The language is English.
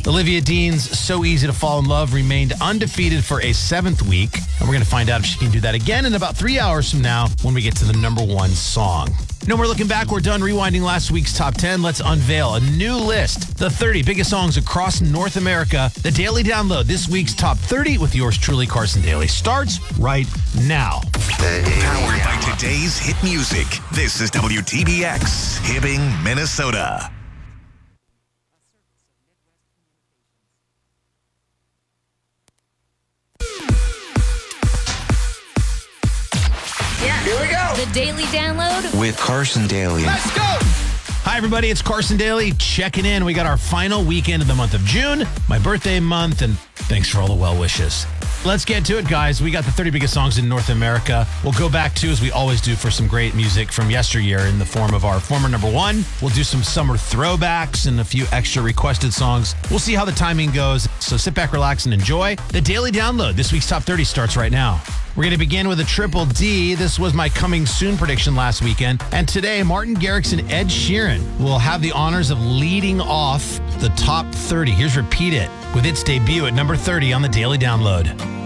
Olivia Dean's So Easy to Fall in Love remained undefeated for a 7th week. And we're going to find out if she can do that again in about 3 hours from now when we get to the number 1 song. No more looking back. We're done rewinding last week's top 10. Let's unveil a new list. The 30 biggest songs across North America. The Daily Download. This week's top 30 with yours truly, Carson Daly. Starts right now. Powered by today's hit music. This is WTBX, Hibbing, Minnesota. Here we go. The Daily Download with Carson Daly. Let's go. Hi, everybody. It's Carson Daly checking in. We got our final weekend of the month of June, my birthday month, and thanks for all the well wishes. Let's get to it, guys. We got the 30 biggest songs in North America. We'll go back to, as we always do, for some great music from yesteryear in the form of our former number 1. We'll do some summer throwbacks and a few extra requested songs. We'll see how the timing goes. So sit back, relax, and enjoy. The Daily Download. This week's top 30 starts right now. We're going to begin with a triple D. This was my coming soon prediction last weekend. And today, Martin Garrix and Ed Sheeran will have the honors of leading off the top 30. Here's Repeat It with its debut at number 30 on the Daily Download.